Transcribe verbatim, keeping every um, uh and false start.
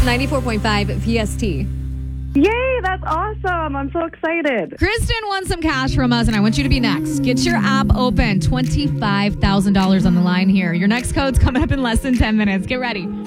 ninety-four point five V S T. Yay, that's awesome. I'm so excited. Kristen won some cash from us, and I want you to be next. Get your app open. twenty-five thousand dollars on the line here. Your next code's coming up in less than ten minutes. Get ready.